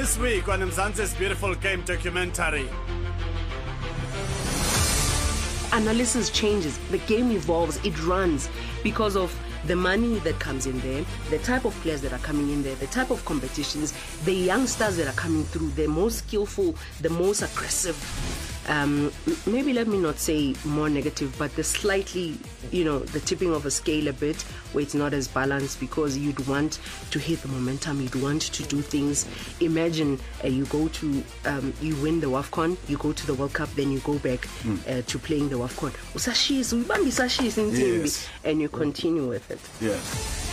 This week on Mzansi's Beautiful Game documentary. Analysis changes, the game evolves, it runs because of the money that comes in there, the type of players that are coming in there, the type of competitions, the youngsters that are coming through, the most skillful, the most aggressive. Maybe let me not say more negative, but the slightly, the tipping of a scale a bit where it's not as balanced, because you'd want to hit the momentum, you'd want to do things. Imagine you go to, you win the WAFCON, you go to the World Cup, then you go back to playing the WAFCON. Yes. And you continue with it. Yeah.